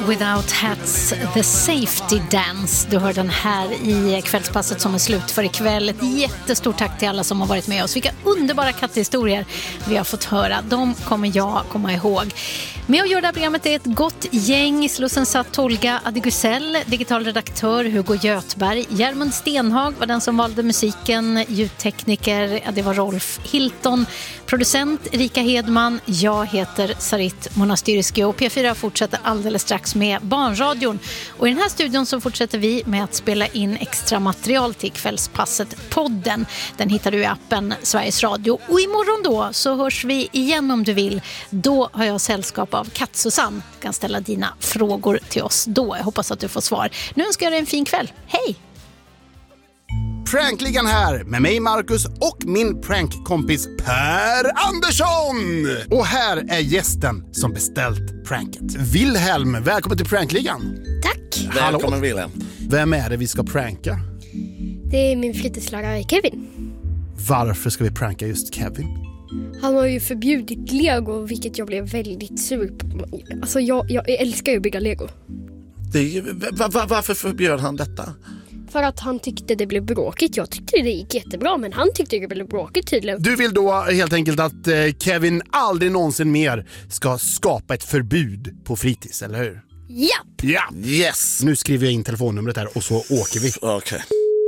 Without Hats, The Safety Dance. Du hör den här i kvällspasset som är slut för ikväll. Ett jättestort tack till alla som har varit med oss. Vilka underbara katthistorier vi har fått höra. De kommer jag komma ihåg. Med att göra det här programmet är ett gott gäng. Slussen satt Tolga Adigusell, digital redaktör Hugo Götberg. Järmund Stenhag var den som valde musiken. Ljudtekniker, det var Rolf Hilton. Producent Erika Hedman. Jag heter Sarit Monastyrsky och P4 fortsätter alldeles strax med Barnradion. Och i den här studion så fortsätter vi med att spela in extra material till kvällspasset podden. Den hittar du i appen Sveriges Radio. Och imorgon då så hörs vi igen om du vill. Då har jag sällskap av Katt-Susanne. Du kan ställa dina frågor till oss då. Jag hoppas att du får svar. Nu önskar jag dig en fin kväll. Hej! Prankligan här med mig Marcus och min prankkompis Per Andersson. Och här är gästen som beställt pranket. Wilhelm, välkommen till Prankligan. Tack. Välkommen Wilhelm. Vem är det vi ska pranka? Det är min fritidslärare Kevin. Varför ska vi pranka just Kevin? Han har ju förbjudit Lego, vilket jag blev väldigt sur på. Alltså jag älskar ju att bygga Lego. Varför förbjöd han detta? För att han tyckte det blev bråkigt. Jag tyckte det gick jättebra, men han tyckte det blev bråkigt tydligen. Du vill då helt enkelt att Kevin aldrig någonsin mer ska skapa ett förbud på fritids, eller hur? Ja. Ja. Yes. Nu skriver jag in telefonnumret här och så åker vi. Okej.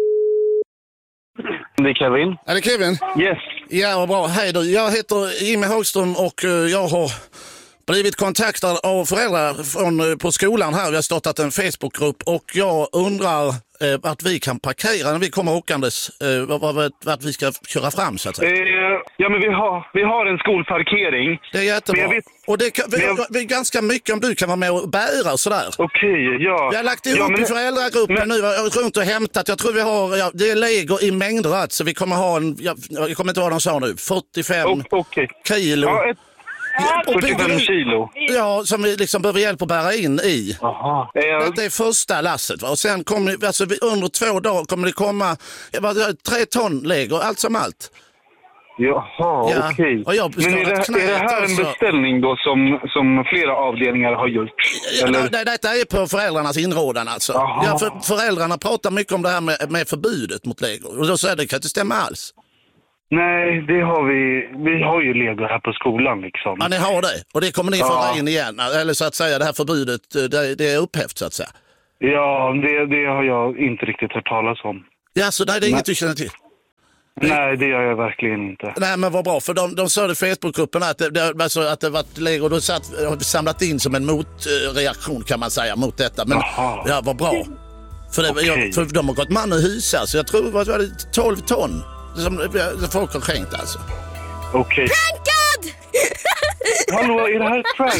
Det är Kevin. Är det Kevin? Yes. Ja, vad bra. Hej du. Jag heter Jimmy Hagström och jag har blivit kontaktad av föräldrar på skolan här. Vi har startat en Facebookgrupp och jag undrar att vi kan parkera när vi kommer åkandes, att vi ska köra fram så att säga. Ja, men vi har en skolparkering. Det är jättebra. Och vi är ganska mycket om du kan vara med och bära och sådär. Okej, ja. Vi har lagt ihop i föräldragruppen nu, runt och hämtat. Jag tror vi har, det är Lego i mängder, så vi kommer ha jag kommer inte vad de sa nu, 45 kilo. Ja, 45 kilo. Ja, som vi liksom behöver hjälp att bära in i. Aha. Det är första lasset. Va? Och sen kommer alltså, under 2 dagar kommer det komma 3 ton Lego, allt som allt. Jaha, ja. Okej. Och men är det här en beställning då som flera avdelningar har gjort? Eller? Detta är på föräldrarnas inrådan alltså. Ja, föräldrarna pratar mycket om det här med förbudet mot Lego. Och då säger det kan inte stämma alls. Nej, det har vi har ju Lego här på skolan liksom. Ja, ni har det. Och det kommer ni föra in igen. Eller så att säga, det här förbudet, det är upphävt så att säga. Ja, det har jag inte riktigt hört talas om. Ja, så det är inget du känner till? Nej, det gör jag verkligen inte. Nej, men vad bra. För de sa i Facebookgruppen att det var Lego. Då har vi samlat in som en motreaktion kan man säga mot detta. Men ja, vad bra. För de har gått man och hus så jag tror det var 12 ton. Som folk har skänkt alltså. Okej. Prankad! Hallå, är det här ett prank?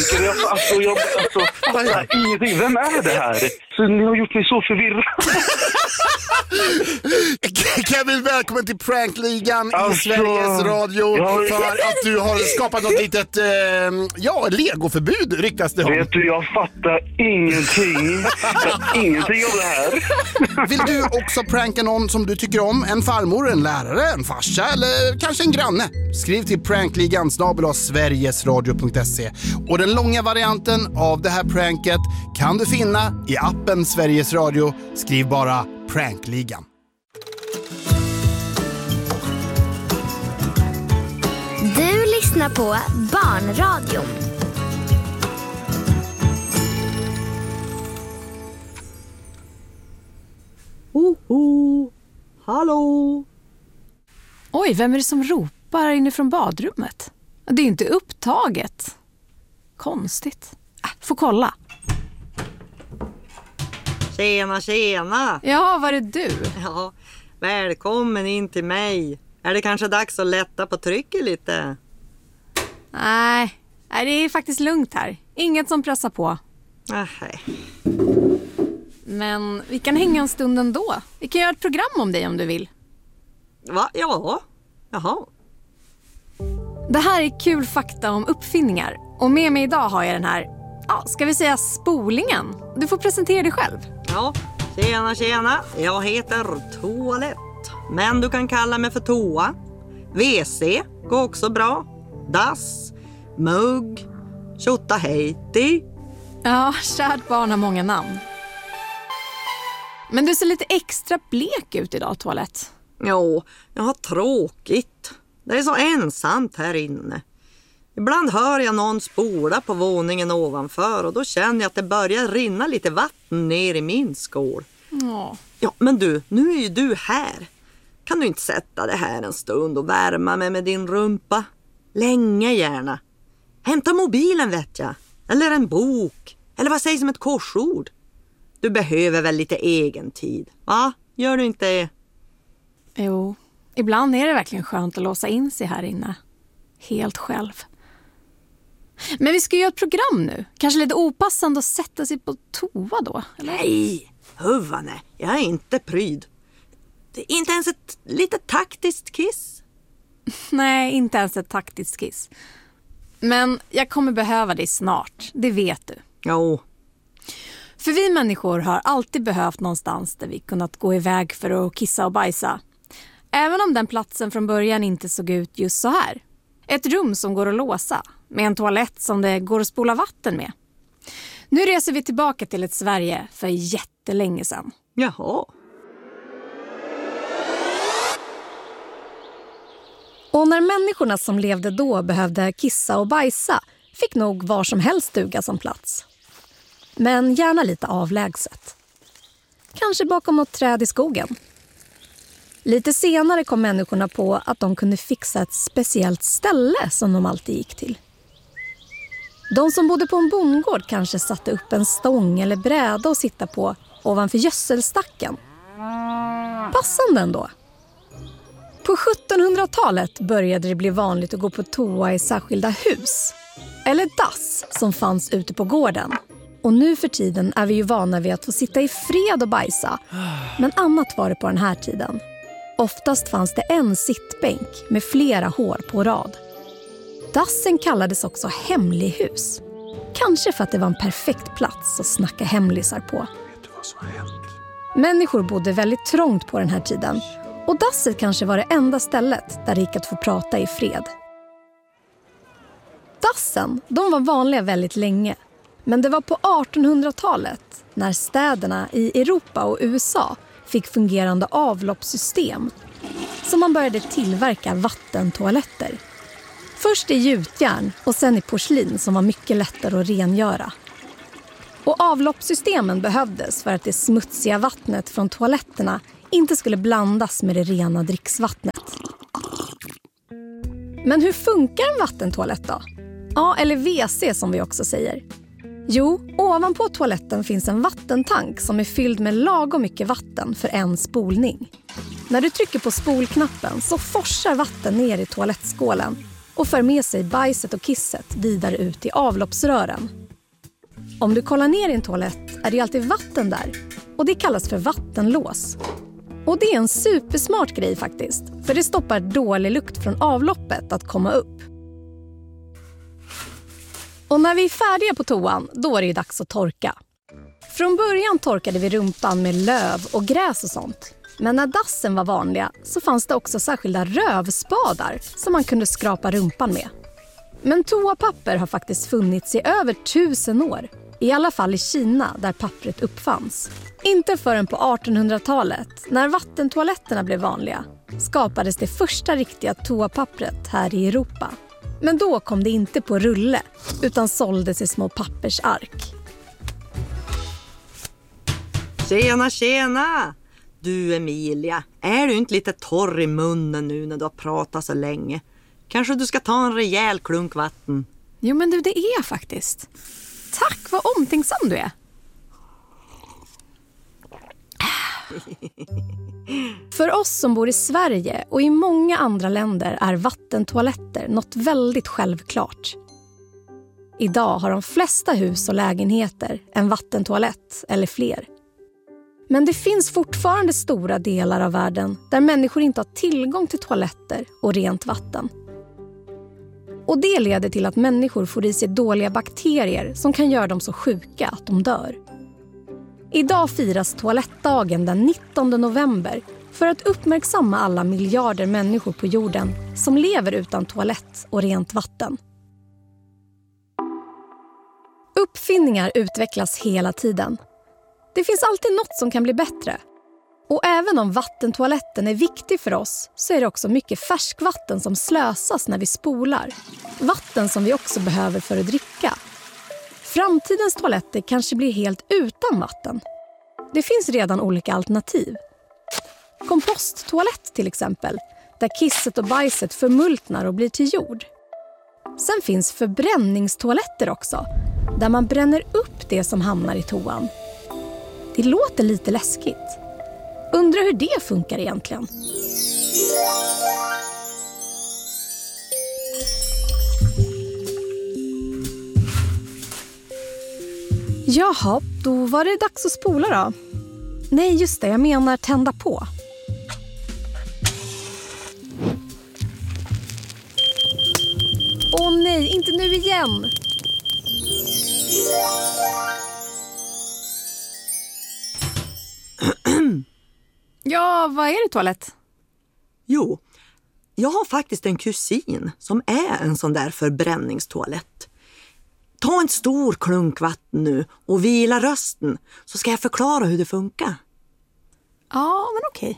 Jag ingenting. Vem är det här? Så ni har gjort mig så förvirrad. Kevin, välkommen till Prankligan i Sveriges Radio. För att du har skapat något litet Lego-förbud, ryktas det om. Vet du, jag fattar ingenting. Ingenting om det här. Vill du också pranka någon som du tycker om? En farmor, en lärare, en farsa eller kanske en granne? Skriv till prankligan@sverigesradio.se. Och den långa varianten av det här pranket kan du finna i appen Sveriges Radio. Skriv bara Prankligan. Du lyssnar på Barnradion. Hallå? Oj, vem är det som ropar inifrån badrummet? Det är inte upptaget. Konstigt. Får kolla. Tjena. Ja, var är du? Ja, välkommen in till mig. Är det kanske dags att lätta på trycket lite? Nej, det är faktiskt lugnt här. Inget som pressar på. Nej. Men vi kan hänga en stund ändå. Vi kan göra ett program om dig om du vill. Va? Ja. Jaha. Det här är kul fakta om uppfinningar. Och med mig idag har jag den här, ska vi säga spolingen. Du får presentera dig själv. Ja, tjena. Jag heter Toalett. Men du kan kalla mig för Toa. WC går också bra. Dass, mugg, tjottaheiti. Ja, kärt barn har många namn. Men du ser lite extra blek ut idag, Toalett. Jo, jag har tråkigt. Det är så ensamt här inne. Ibland hör jag någon spola på våningen ovanför och då känner jag att det börjar rinna lite vatten ner i min skål. Ja, men du, nu är ju du här. Kan du inte sätta det här en stund och värma mig med din rumpa? Länge gärna. Hämta mobilen vet jag. Eller en bok. Eller vad sägs om ett korsord? Du behöver väl lite egen tid. Va? Gör du inte det? Jo, ibland är det verkligen skönt att låsa in sig här inne. Helt själv. Men vi ska göra ett program nu. Kanske lite opassande att sätta sig på toa då, eller? Nej, huvudane. Jag är inte pryd. Det är inte ens ett lite taktiskt kiss. Nej, inte ens ett taktiskt kiss. Men jag kommer behöva dig snart, det vet du. Jo. För vi människor har alltid behövt någonstans där vi kunnat gå iväg för att kissa och bajsa. Även om den platsen från början inte såg ut just så här. Ett rum som går att låsa, med en toalett som det går att spola vatten med. Nu reser vi tillbaka till ett Sverige för jättelänge sedan. Jaha. Och när människorna som levde då behövde kissa och bajsa fick nog var som helst duga som plats. Men gärna lite avlägset. Kanske bakom något träd i skogen. Lite senare kom människorna på att de kunde fixa ett speciellt ställe som de alltid gick till. De som bodde på en bondgård kanske satte upp en stång eller bräda att sitta på ovanför gödselstacken. Passande ändå. På 1700-talet började det bli vanligt att gå på toa i särskilda hus. Eller dass som fanns ute på gården. Och nu för tiden är vi ju vana vid att få sitta i fred och bajsa. Men annat var det på den här tiden. Oftast fanns det en sittbänk med flera hår på rad. Dassen kallades också hemlighus. Kanske för att det var en perfekt plats att snacka hemlisar på. Vet du vad som har hänt? Människor bodde väldigt trångt på den här tiden. Och dasset kanske var det enda stället där det gick att få prata i fred. Dassen, de var vanliga väldigt länge. Men det var på 1800-talet, när städerna i Europa och USA fick fungerande avloppssystem, som man började tillverka vattentoaletter. Först i gjutjärn och sen i porslin som var mycket lättare att rengöra. Och avloppssystemen behövdes för att det smutsiga vattnet från toaletterna inte skulle blandas med det rena dricksvattnet. Men hur funkar en vattentoalett då? Ja, eller WC som vi också säger. Jo, ovanpå toaletten finns en vattentank som är fylld med lagom mycket vatten för en spolning. När du trycker på spolknappen så forsar vatten ner i toalettskålen och för med sig bajset och kisset vidare ut i avloppsrören. Om du kollar ner i en toalett är det alltid vatten där och det kallas för vattenlås. Och det är en supersmart grej faktiskt, för det stoppar dålig lukt från avloppet att komma upp. Och när vi är färdiga på toan, då är det ju dags att torka. Från början torkade vi rumpan med löv och gräs och sånt. Men när dassen var vanliga så fanns det också särskilda rövspadar som man kunde skrapa rumpan med. Men toapapper har faktiskt funnits i över 1000 år. I alla fall i Kina där pappret uppfanns. Inte förrän på 1800-talet, när vattentoaletterna blev vanliga, skapades det första riktiga toapappret här i Europa. Men då kom det inte på rulle, utan såldes i små pappersark. Tjena, tjena! Du Emilia, är du inte lite torr i munnen nu när du har pratat så länge? Kanske du ska ta en rejäl klunk vatten? Jo men du, det är jag faktiskt. Tack, vad omtänksam du är. För oss som bor i Sverige och i många andra länder är vattentoaletter något väldigt självklart. Idag har de flesta hus och lägenheter en vattentoalett eller fler. Men det finns fortfarande stora delar av världen där människor inte har tillgång till toaletter och rent vatten. Och det leder till att människor får i sig dåliga bakterier som kan göra dem så sjuka att de dör. Idag firas toalettdagen den 19 november för att uppmärksamma alla miljarder människor på jorden som lever utan toalett och rent vatten. Uppfinningar utvecklas hela tiden. Det finns alltid något som kan bli bättre. Och även om vattentoaletten är viktig för oss så är det också mycket färskvatten som slösas när vi spolar. Vatten som vi också behöver för att dricka. Framtidens toaletter kanske blir helt utan vatten. Det finns redan olika alternativ. Komposttoalett till exempel, där kisset och bajset förmultnar och blir till jord. Sen finns förbränningstoaletter också, där man bränner upp det som hamnar i toan. Det låter lite läskigt. Undrar hur det funkar egentligen. Jaha, då var det dags att spola då. Nej, just det, jag menar tända på. Åh nej, inte nu igen. Ja, vad är det toalett? Jo, jag har faktiskt en kusin som är en sån där förbränningstoalett. Ta en stor klunk vatten nu och vila rösten så ska jag förklara hur det funkar. Ja, men okej.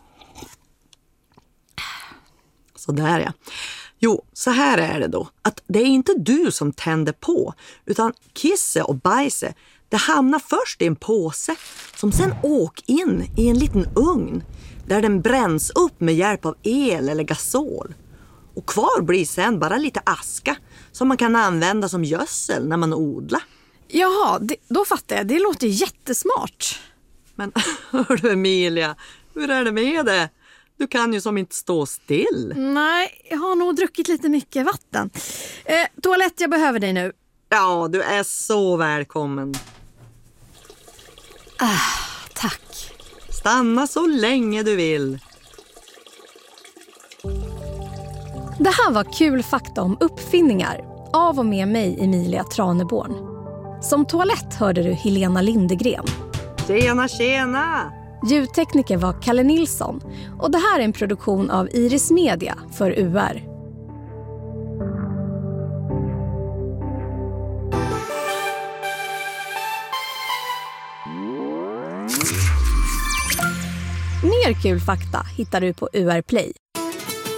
Så där ja. Jo, så här är det då. Att det är inte du som tänder på, utan kisse och bajse, det hamnar först i en påse som sen åker in i en liten ugn där den bränns upp med hjälp av el eller gasol. Och kvar blir sen bara lite aska som man kan använda som gödsel när man odlar. Jaha, då fattar jag. Det låter jättesmart. Men hör du Emilia, hur är det med det? Du kan ju som inte stå still. Nej, jag har nog druckit lite mycket vatten. Toalett, jag behöver dig nu. Ja, du är så välkommen. Tack. Stanna så länge du vill. Det här var kul fakta om uppfinningar av och med mig, Emilia Traneborn. Som toalett hörde du Helena Lindegren. Tjena, tjena! Ljudtekniker var Kalle Nilsson och det här är en produktion av Iris Media för UR. Mer kul fakta hittar du på UR Play.